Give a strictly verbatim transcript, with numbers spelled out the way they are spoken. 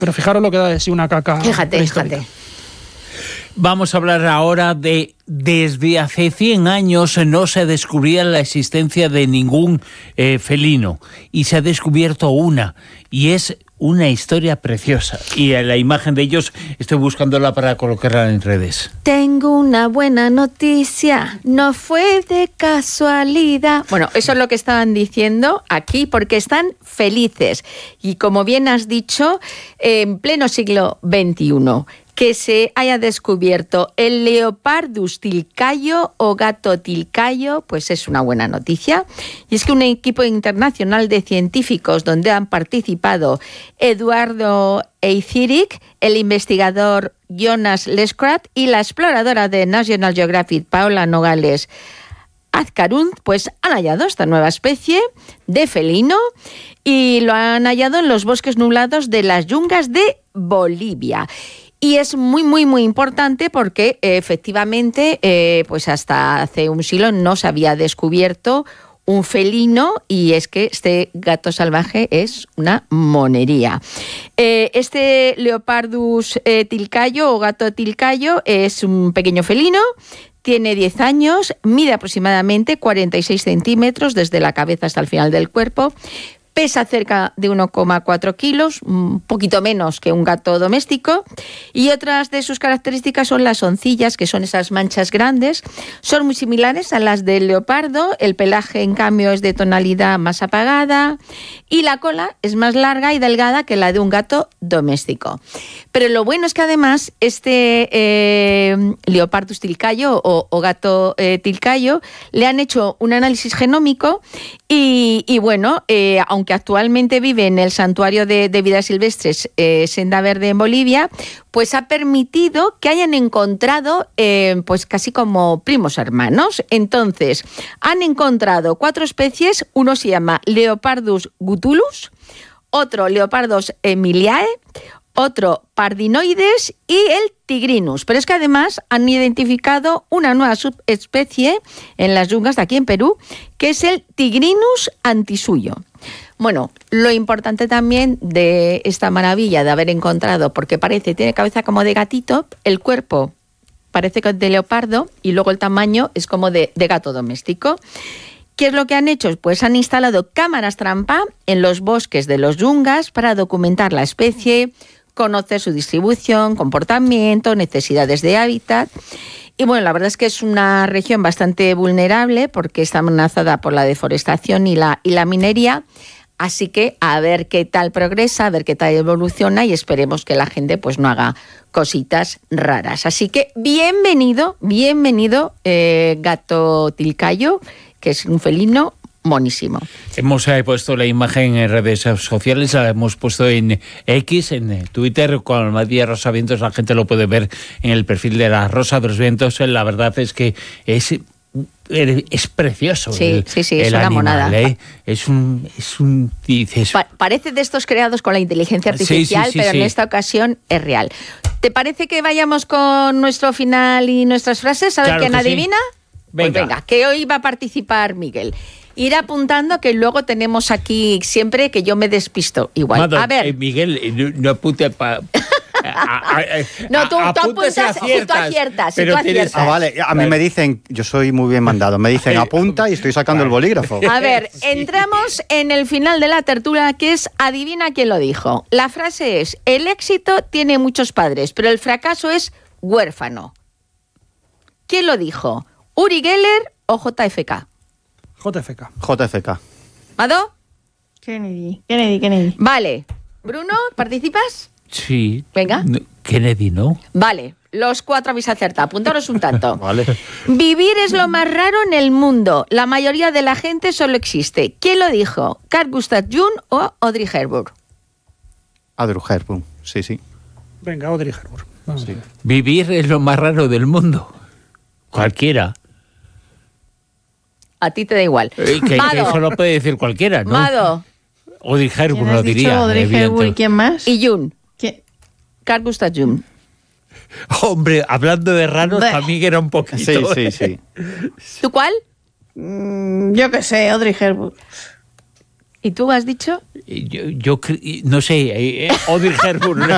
Pero fijaros lo que da de sí una caca. Fíjate, fíjate. Vamos a hablar ahora de desde hace cien años no se descubría la existencia de ningún eh, felino y se ha descubierto una y es una historia preciosa y la imagen de ellos estoy buscándola para colocarla en redes. Tengo una buena noticia, no fue de casualidad. Bueno, eso es lo que estaban diciendo aquí porque están felices y como bien has dicho, en pleno siglo veintiuno, que se haya descubierto el Leopardus tilcayo o gato tilcayo, pues es una buena noticia. Y es que un equipo internacional de científicos donde han participado Eduardo Eyzirik, el investigador Jonas Leskrat y la exploradora de National Geographic Paola Nogales Azcarún, pues han hallado esta nueva especie de felino y lo han hallado en los bosques nublados de las yungas de Bolivia. Y es muy, muy, muy importante porque eh, efectivamente, eh, pues hasta hace un siglo no se había descubierto un felino y es que este gato salvaje es una monería. Eh, este Leopardus eh, tilcayo o gato tilcayo es un pequeño felino. Tiene diez años, mide aproximadamente cuarenta y seis centímetros desde la cabeza hasta el final del cuerpo. Pesa cerca de uno coma cuatro kilos, un poquito menos que un gato doméstico. Y otras de sus características son las oncillas, que son esas manchas grandes. Son muy similares a las del leopardo. El pelaje, en cambio, es de tonalidad más apagada. Y la cola es más larga y delgada que la de un gato doméstico. Pero lo bueno es que además este eh, Leopardus tilcayo o, o gato eh, tilcayo le han hecho un análisis genómico y, y bueno, eh, aunque actualmente vive en el santuario de, de vida silvestres eh, Senda Verde en Bolivia, pues ha permitido que hayan encontrado eh, pues casi como primos hermanos. Entonces, han encontrado cuatro especies, uno se llama Leopardus gutulus, otro Leopardus emiliae, otro Pardinoides y el Tigrinus. Pero es que además han identificado una nueva subespecie en las yungas de aquí en Perú, que es el Tigrinus antisuyo. Bueno, lo importante también de esta maravilla de haber encontrado, porque parece, tiene cabeza como de gatito, el cuerpo parece que es de leopardo y luego el tamaño es como de, de gato doméstico. ¿Qué es lo que han hecho? Pues han instalado cámaras trampa en los bosques de los yungas para documentar la especie, conocer su distribución, comportamiento, necesidades de hábitat. Y bueno, la verdad es que es una región bastante vulnerable porque está amenazada por la deforestación y la, y la minería. Así que a ver qué tal progresa, a ver qué tal evoluciona y esperemos que la gente pues no haga cositas raras. Así que bienvenido, bienvenido eh, gato tilcayo, que es un felino monísimo. Hemos eh, puesto la imagen en redes sociales, la hemos puesto en X, en Twitter, con Almadía Rosa Vientos, la gente lo puede ver en el perfil de la Rosa de los Vientos. La verdad es que es... es precioso. Sí, el, sí, sí, el es una animal, monada. ¿eh? Es un... Es un dices... pa- parece de estos creados con la inteligencia artificial, sí, sí, sí, pero sí. en esta ocasión es real. ¿Te parece que vayamos con nuestro final y nuestras frases? A ver Claro quién que sí. adivina. Venga. Pues venga, que hoy va a participar Miguel. Ir apuntando que luego tenemos aquí siempre que yo me despisto igual. Mado, a ver. eh, Miguel, eh, no, no apunte para... No, tú, tú apuntas si tú aciertas, si tú aciertas. Ah, vale, a mí me dicen, yo soy muy bien mandado, me dicen apunta y estoy sacando el bolígrafo. A ver, entramos en el final de la tertulia, que es adivina quién lo dijo. La frase es, el éxito tiene muchos padres, pero el fracaso es huérfano. ¿Quién lo dijo? ¿Uri Geller o J F K? J F K. J F K. ¿Mado? Kennedy, Kennedy, Kennedy. Vale. Bruno, ¿participas? Sí. Venga. No, Kennedy, ¿no? Vale. Los cuatro habéis acertado. Apuntaros un tanto. Vale. Vivir es lo más raro en el mundo. La mayoría de la gente solo existe. ¿Quién lo dijo? ¿Carl Gustav Jung o Audrey Hepburn? Audrey Hepburn, sí, sí. Venga, Audrey Hepburn. Vamos Sí. a ver. Vivir es lo más raro del mundo. Cualquiera. A ti te da igual. Eh, que, que Mado. eso lo puede decir cualquiera, ¿no? Mado Audrey ¿Quién Hepburn has lo dicho? diría. Audrey Hepburn, ¿y evidente. quién más? y Jung. ¿Quién? Carl Gustav Jung. Hombre, hablando de raros, Bleh. para mí que era un poquito... Sí, sí, sí. ¿Tú cuál? Mm, yo qué sé, Audrey Hepburn. ¿Y tú has dicho? Yo, yo cre- no sé, eh, eh, Audrey Hepburn.